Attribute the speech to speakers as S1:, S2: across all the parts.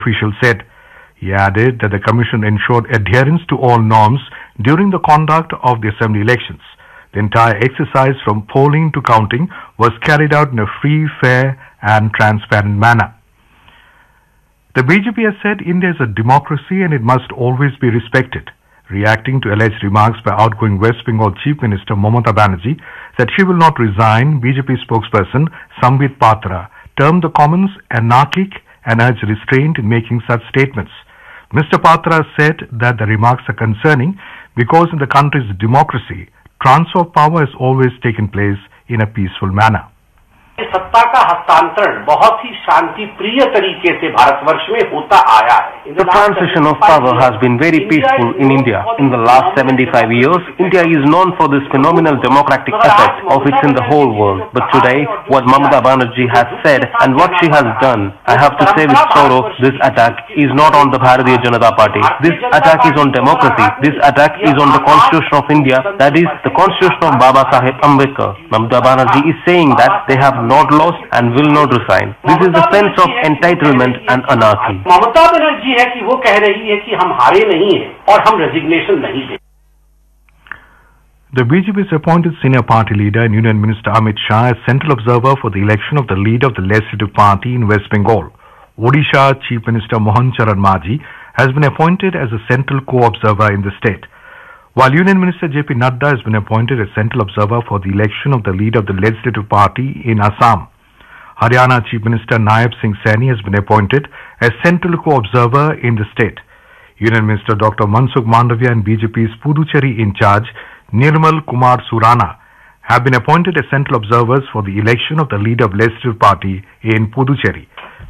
S1: official said. He added that the Commission ensured adherence to all norms during the conduct of the Assembly elections. The entire exercise from polling to counting was carried out in a free, fair and transparent manner. The BJP has said India is a democracy and it must always be respected. Reacting to alleged remarks by outgoing West Bengal Chief Minister Mamata Banerjee that she will not resign, BJP spokesperson Sambit Patra termed the comments anarchic and urged restraint in making such statements. Mr. Patra said that the remarks are concerning because in the country's democracy, transfer of power has always taken place in a peaceful manner.
S2: सत्ता का हस्तांतरण बहुत ही शांति प्रिय तरीके से भारतवर्ष में होता आया है.
S3: The transition of power has been very peaceful in India. In the last 75 years, India is known for this phenomenal democratic effect of it in the whole world. But today, what Mamata Banerjee has said and what she has done, I have to say with sorrow, this attack is not on the Bharatiya Janata Party. This attack is on democracy. This attack is on the Constitution of India, that is, the Constitution of Baba Saheb Ambedkar. Mamata Banerjee is saying that they have not lost and will not resign. This is the sense of entitlement and anarchy.
S2: Mamata Banerjee है कि वो कह रही है कि हम हारे नहीं हैं और हम रेजिग्नेशन नहीं दें.
S1: The BJP's appointed senior party leader and Union Minister Amit Shah as central observer for the election of the leader of the legislative party in West Bengal. Odisha Chief Minister Mohan Charan Majhi has been appointed as a central co-observer in the state, while Union Minister J.P. Nadda has been appointed as central observer for the election of the leader of the legislative party in Assam. Haryana Chief Minister Naib Singh Saini has been appointed as central co-observer in the state. Union Minister Dr. Mansukh Mandavia and BJP's Puducherry in charge, Nirmal Kumar Surana, have been appointed as central observers for the election of the leader of the legislative party in Puducherry.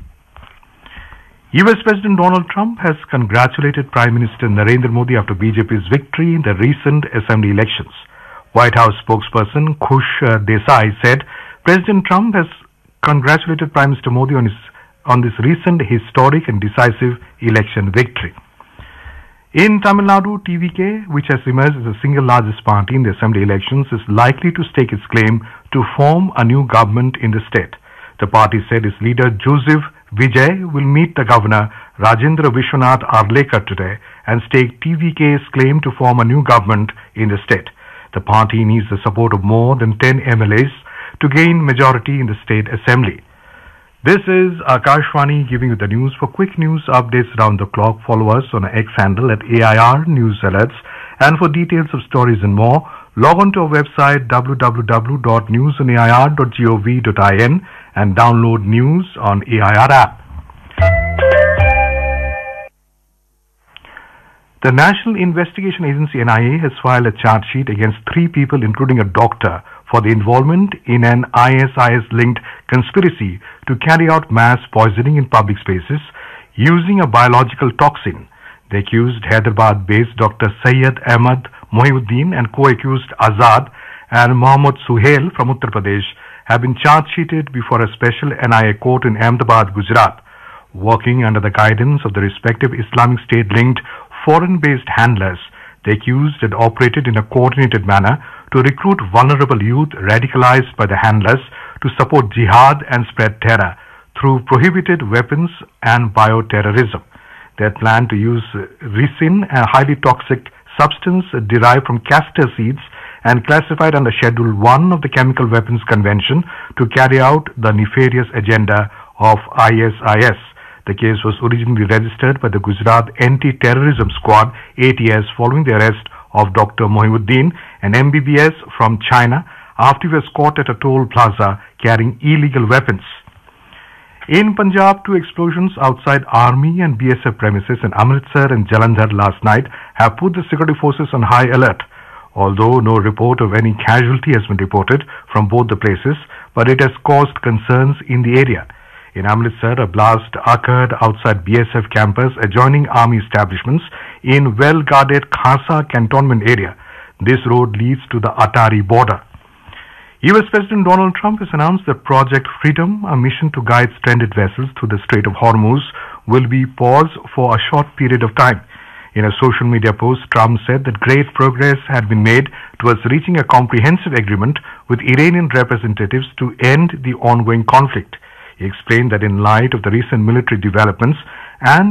S1: US President Donald Trump has congratulated Prime Minister Narendra Modi after BJP's victory in the recent assembly elections. White House spokesperson Khush Desai said President Trump has congratulated Prime Minister Modi on this recent historic and decisive election victory. In Tamil Nadu, TVK, which has emerged as the single largest party in the assembly elections, is likely to stake its claim to form a new government in the state. The party said its leader Joseph Vijay will meet the governor Rajendra Vishwanath Arlekar today and stake TVK's claim to form a new government in the state. The party needs the support of more than 10 MLAs to gain majority in the state assembly. This is Akashvani giving you the news. For quick news updates around the clock, follow us on our X handle at AIR News Alerts. And for details of stories and more, log on to our website www.newsonair.gov.in and download news on AIR app. The National Investigation Agency NIA has filed a charge sheet against 3 people, including a doctor, for the involvement in an ISIS-linked conspiracy to carry out mass poisoning in public spaces using a biological toxin. The accused Hyderabad-based Dr. Syed Ahmad Mohiuddin and co-accused Azad and Mohammad Suhail from Uttar Pradesh have been charge-sheeted before a special NIA court in Ahmedabad, Gujarat. Working under the guidance of the respective Islamic State-linked foreign-based handlers, the accused had operated in a coordinated manner to recruit vulnerable youth radicalized by the handlers to support jihad and spread terror through prohibited weapons and bioterrorism. They had planned to use ricin, a highly toxic substance derived from castor seeds and classified under Schedule 1 of the Chemical Weapons Convention, to carry out the nefarious agenda of ISIS. The case was originally registered by the Gujarat Anti-Terrorism Squad ATS following the arrest of Dr. Mohiuddin, an MBBS from China, after he was caught at a toll plaza carrying illegal weapons. In Punjab, 2 explosions outside Army and BSF premises in Amritsar and Jalandhar last night have put the security forces on high alert. Although no report of any casualty has been reported from both the places, but it has caused concerns in the area. In Amritsar, a blast occurred outside BSF campus adjoining army establishments in well-guarded Khasa cantonment area. This road leads to the Atari border. US President Donald Trump has announced that Project Freedom, a mission to guide stranded vessels through the Strait of Hormuz, will be paused for a short period of time. In a social media post, Trump said that great progress had been made towards reaching a comprehensive agreement with Iranian representatives to end the ongoing conflict. He explained that in light of the recent military developments and